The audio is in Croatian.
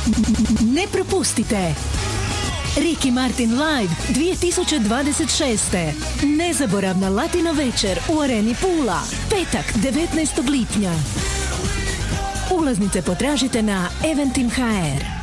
Ne propustite! Ricky Martin Live 2026. Nezaboravna latino večer u Areni Pula. Petak 19. lipnja. Ulaznice potražite na Eventim.hr.